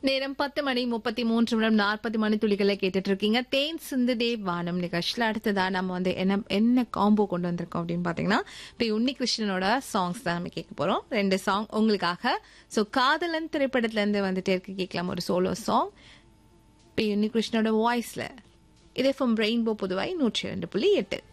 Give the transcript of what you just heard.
நேரம் 10:33 மணித்துளிகளை கேட்டுட்டு இருக்கீங்க. தேன் சிந்துதே வானம் நிகழ்ச்சியில் அடுத்ததா நம்ம வந்து என்ன காம்போ கொண்டு வந்திருக்கோம் அப்படின்னு பாத்தீங்கன்னா, இப்போ உன்னிகிருஷ்ணனோட சாங்ஸ் தான் நம்ம கேட்க போறோம். 2 சாங் உங்களுக்காக. ஸோ காதலன் திரைப்படத்துல இருந்து வந்துட்டே இருக்கு, கேட்கலாம் ஒரு சோலோ சாங் இப்போ உன்னிகிருஷ்ணனோட வாய்ஸ்ல. இதே ஃப்ரம் ரெயின்போ புதுவை 102.8.